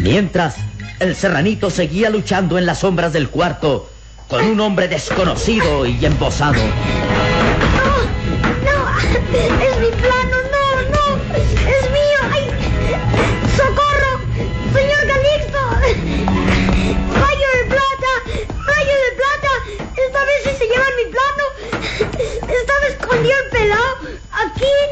Mientras, el serranito seguía luchando en las sombras del cuarto con un hombre desconocido y embosado. No, es mi plano, no, es mío. ¡Ay! ¡Socorro! ¡Señor Calixto! ¡Rayo de plata! Esta vez sí se llevan mi plano. Estaba escondido el pelado aquí.